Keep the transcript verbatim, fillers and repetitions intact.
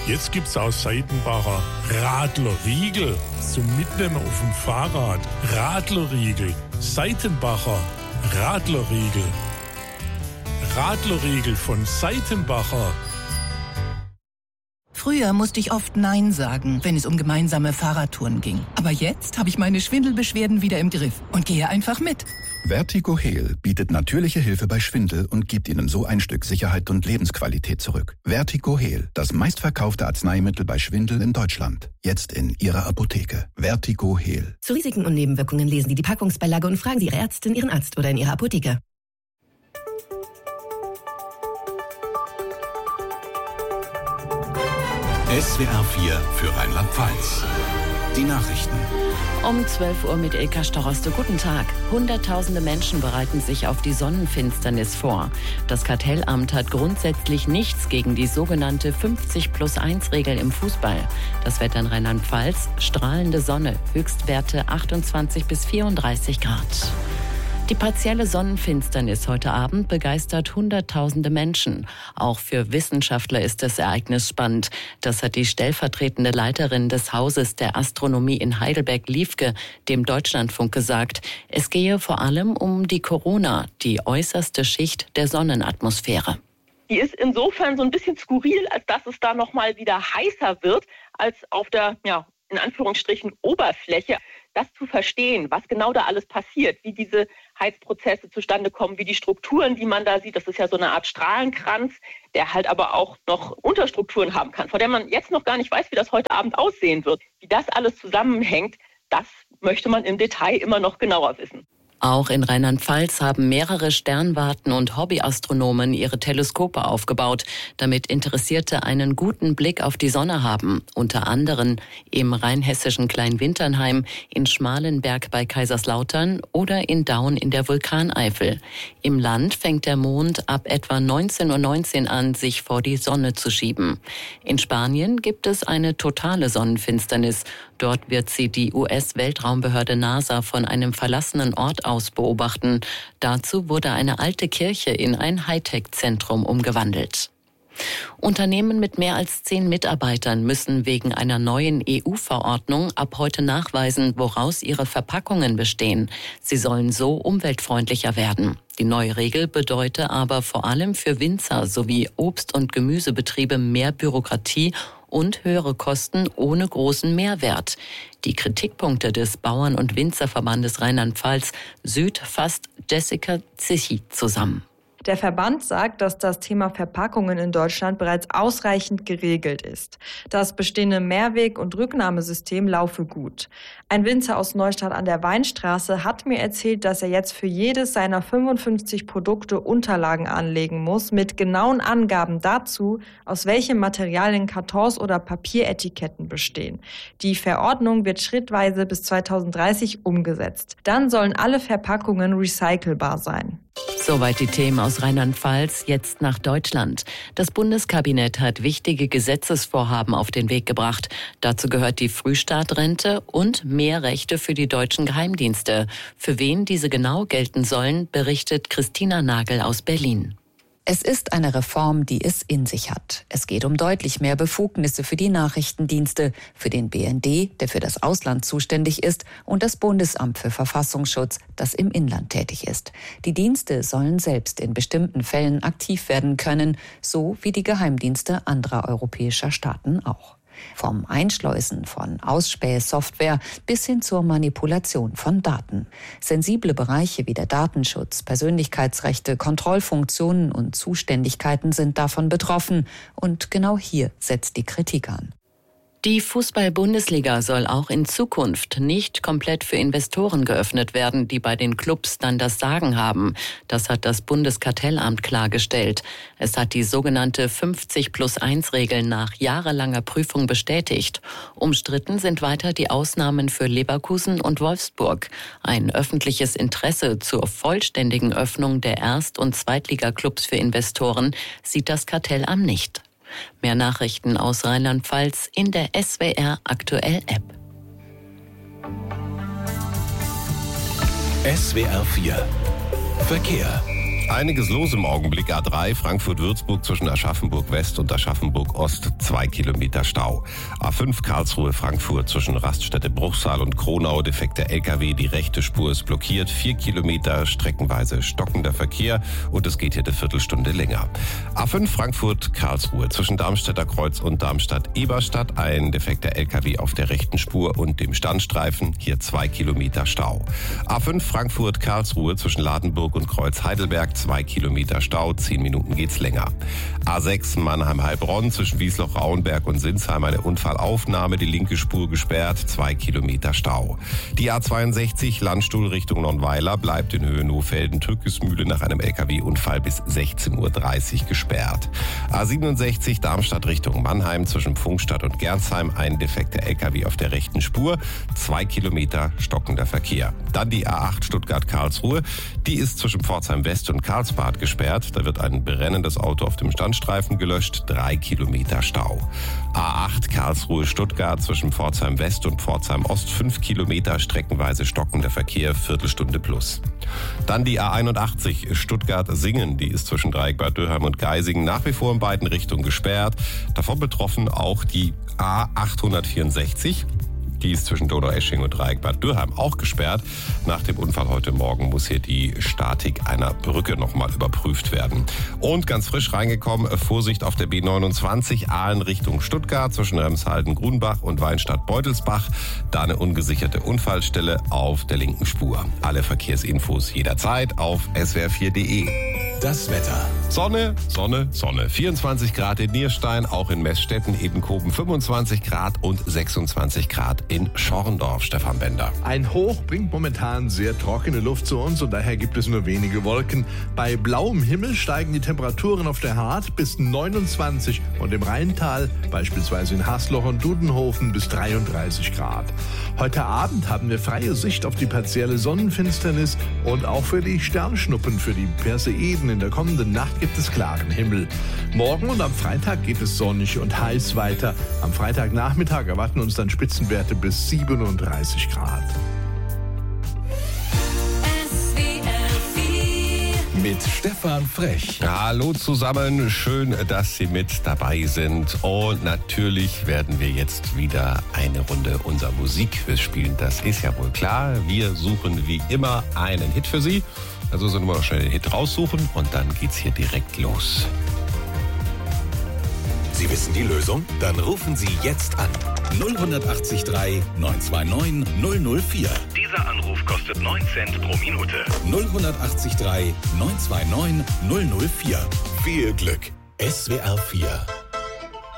Jetzt gibt's aus Seitenbacher Radlerriegel zum Mitnehmen auf dem Fahrrad. Radlerriegel, Seitenbacher Radlerriegel. Radlerriegel von Seitenbacher. Früher musste ich oft Nein sagen, wenn es um gemeinsame Fahrradtouren ging. Aber jetzt habe ich meine Schwindelbeschwerden wieder im Griff und gehe einfach mit. VertigoHeal bietet natürliche Hilfe bei Schwindel und gibt Ihnen so ein Stück Sicherheit und Lebensqualität zurück. VertigoHeal, das meistverkaufte Arzneimittel bei Schwindel in Deutschland. Jetzt in Ihrer Apotheke. VertigoHeal. Zu Risiken und Nebenwirkungen lesen Sie die Packungsbeilage und fragen Sie Ihre Ärztin, Ihren Arzt oder in Ihrer Apotheke. S W R vier für Rheinland-Pfalz. Die Nachrichten. Um zwölf Uhr mit Ilka Storoste. Guten Tag. Hunderttausende Menschen bereiten sich auf die Sonnenfinsternis vor. Das Kartellamt hat grundsätzlich nichts gegen die sogenannte fünfzig plus eins Regel im Fußball. Das Wetter in Rheinland-Pfalz, strahlende Sonne, Höchstwerte achtundzwanzig bis vierunddreißig Grad. Die partielle Sonnenfinsternis heute Abend begeistert Hunderttausende Menschen. Auch für Wissenschaftler ist das Ereignis spannend. Das hat die stellvertretende Leiterin des Hauses der Astronomie in Heidelberg, Liefke, dem Deutschlandfunk gesagt. Es gehe vor allem um die Corona, die äußerste Schicht der Sonnenatmosphäre. Die ist insofern so ein bisschen skurril, als dass es da noch mal wieder heißer wird als auf der, ja, in Anführungsstrichen Oberfläche. Das zu verstehen, was genau da alles passiert, wie diese Heizprozesse zustande kommen, wie die Strukturen, die man da sieht, das ist ja so eine Art Strahlenkranz, der halt aber auch noch Unterstrukturen haben kann, von der man jetzt noch gar nicht weiß, wie das heute Abend aussehen wird. Wie das alles zusammenhängt, das möchte man im Detail immer noch genauer wissen. Auch in Rheinland-Pfalz haben mehrere Sternwarten und Hobbyastronomen ihre Teleskope aufgebaut, damit Interessierte einen guten Blick auf die Sonne haben. Unter anderem im rheinhessischen Kleinwinternheim, in Schmalenberg bei Kaiserslautern oder in Daun in der Vulkaneifel. Im Land fängt der Mond ab etwa neunzehn Uhr neunzehn an, sich vor die Sonne zu schieben. In Spanien gibt es eine totale Sonnenfinsternis. Dort wird sie die U S-Weltraumbehörde NASA von einem verlassenen Ort aus beobachten. Dazu wurde eine alte Kirche in ein Hightech-Zentrum umgewandelt. Unternehmen mit mehr als zehn Mitarbeitern müssen wegen einer neuen E U-Verordnung ab heute nachweisen, woraus ihre Verpackungen bestehen. Sie sollen so umweltfreundlicher werden. Die neue Regel bedeutet aber vor allem für Winzer sowie Obst- und Gemüsebetriebe mehr Bürokratie und höhere Kosten ohne großen Mehrwert. Die Kritikpunkte des Bauern- und Winzerverbandes Rheinland-Pfalz Süd fasst Jessica Zichy zusammen. Der Verband sagt, dass das Thema Verpackungen in Deutschland bereits ausreichend geregelt ist. Das bestehende Mehrweg- und Rücknahmesystem laufe gut. Ein Winzer aus Neustadt an der Weinstraße hat mir erzählt, dass er jetzt für jedes seiner fünfundfünfzig Produkte Unterlagen anlegen muss, mit genauen Angaben dazu, aus welchem Materialien Kartons oder Papieretiketten bestehen. Die Verordnung wird schrittweise bis zweitausenddreißig umgesetzt. Dann sollen alle Verpackungen recycelbar sein. Soweit die Themen aus Rheinland-Pfalz, jetzt nach Deutschland. Das Bundeskabinett hat wichtige Gesetzesvorhaben auf den Weg gebracht. Dazu gehört die Frühstartrente und mehr Rechte für die deutschen Geheimdienste. Für wen diese genau gelten sollen, berichtet Christina Nagel aus Berlin. Es ist eine Reform, die es in sich hat. Es geht um deutlich mehr Befugnisse für die Nachrichtendienste, für den B N D, der für das Ausland zuständig ist, und das Bundesamt für Verfassungsschutz, das im Inland tätig ist. Die Dienste sollen selbst in bestimmten Fällen aktiv werden können, so wie die Geheimdienste anderer europäischer Staaten auch. Vom Einschleusen von Ausspähsoftware bis hin zur Manipulation von Daten. Sensible Bereiche wie der Datenschutz, Persönlichkeitsrechte, Kontrollfunktionen und Zuständigkeiten sind davon betroffen. Und genau hier setzt die Kritik an. Die Fußball-Bundesliga soll auch in Zukunft nicht komplett für Investoren geöffnet werden, die bei den Clubs dann das Sagen haben. Das hat das Bundeskartellamt klargestellt. Es hat die sogenannte fünfzig plus eins Regel nach jahrelanger Prüfung bestätigt. Umstritten sind weiter die Ausnahmen für Leverkusen und Wolfsburg. Ein öffentliches Interesse zur vollständigen Öffnung der Erst- und Zweitliga-Clubs für Investoren sieht das Kartellamt nicht. Mehr Nachrichten aus Rheinland-Pfalz in der S W R Aktuell App. S W R vier Verkehr. Einiges los im Augenblick. A drei Frankfurt-Würzburg zwischen Aschaffenburg-West und Aschaffenburg-Ost, zwei Kilometer Stau. A fünf Karlsruhe-Frankfurt zwischen Raststätte-Bruchsal und Kronau, defekter L K W, die rechte Spur ist blockiert, vier Kilometer, streckenweise stockender Verkehr und es geht hier eine Viertelstunde länger. A fünf Frankfurt-Karlsruhe zwischen Darmstädter Kreuz und Darmstadt-Eberstadt, ein defekter L K W auf der rechten Spur und dem Standstreifen, hier zwei Kilometer Stau. A fünf Frankfurt-Karlsruhe zwischen Ladenburg und Kreuz-Heidelberg, zwei Kilometer Stau, zehn Minuten geht's länger. A sechs Mannheim-Heilbronn zwischen Wiesloch-Rauenberg und Sinsheim eine Unfallaufnahme, die linke Spur gesperrt, zwei Kilometer Stau. Die A zweiundsechzig Landstuhl Richtung Nonnweiler bleibt in Höhe Nohfelden-Tückesmühle nach einem L K W-Unfall bis sechzehn Uhr dreißig gesperrt. A siebenundsechzig Darmstadt Richtung Mannheim zwischen Pfungstadt und Gernsheim ein defekter L K W auf der rechten Spur, zwei Kilometer stockender Verkehr. Dann die A acht Stuttgart-Karlsruhe, die ist zwischen Pforzheim West und Karlsbad gesperrt. Da wird ein brennendes Auto auf dem Standstreifen gelöscht, drei Kilometer Stau. A acht Karlsruhe-Stuttgart zwischen Pforzheim West und Pforzheim Ost, fünf Kilometer, streckenweise stockender Verkehr, Viertelstunde plus. Dann die A einundachtzig Stuttgart-Singen, die ist zwischen Dreieck-Bad Dürheim und Geisingen nach wie vor in beiden Richtungen gesperrt. Davon betroffen auch die A achthundertvierundsechzig. Die ist zwischen Donaueschingen und Dreieck-Bad Dürheim auch gesperrt. Nach dem Unfall heute Morgen muss hier die Statik einer Brücke nochmal überprüft werden. Und ganz frisch reingekommen, Vorsicht auf der B neunundzwanzig, Aalen Richtung Stuttgart zwischen Remshalden-Grunbach und Weinstadt-Beutelsbach. Da eine ungesicherte Unfallstelle auf der linken Spur. Alle Verkehrsinfos jederzeit auf S W R vier Punkt de. Das Wetter. Sonne, Sonne, Sonne. vierundzwanzig Grad in Nierstein, auch in Meßstetten, Edenkoben fünfundzwanzig Grad und sechsundzwanzig Grad in Schorndorf. Stefan Bender. Ein Hoch bringt momentan sehr trockene Luft zu uns und daher gibt es nur wenige Wolken. Bei blauem Himmel steigen die Temperaturen auf der Hart bis neunundzwanzig und im Rheintal, beispielsweise in Hasloch und Dudenhofen, bis dreiunddreißig Grad. Heute Abend haben wir freie Sicht auf die partielle Sonnenfinsternis und auch für die Sternschnuppen, für die Perseiden in der kommenden Nacht gibt es klaren Himmel. Morgen und am Freitag geht es sonnig und heiß weiter. Am Freitagnachmittag erwarten uns dann Spitzenwerte bis siebenunddreißig Grad. Mit Stefan Frech. Hallo zusammen, schön, dass Sie mit dabei sind. Und natürlich werden wir jetzt wieder eine Runde unserer Musikquiz spielen. Das ist ja wohl klar. Wir suchen wie immer einen Hit für Sie. Also sollen wir noch schnell den Hit raussuchen und dann geht's hier direkt los. Sie wissen die Lösung? Dann rufen Sie jetzt an. null acht drei neun zwei neun null null vier. Dieser Anruf kostet neun Cent pro Minute. null acht drei neun zwei neun null null vier. Viel Glück. S W R vier